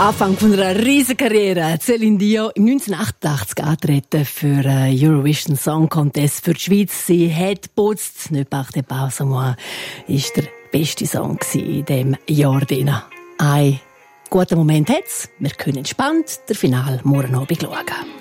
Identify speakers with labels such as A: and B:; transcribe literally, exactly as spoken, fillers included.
A: Anfang von einer riesen Karriere. Céline Dion im neunzehnhundertachtundachtzig antreten für den Eurovision Song Contest für die Schweiz. Sie hat geputzt. «Ne partez pas sans moi» ist der beste Song in diesem Jahr. Ein guter Moment hat's. Wir können entspannt das Finale morgen Abend schauen.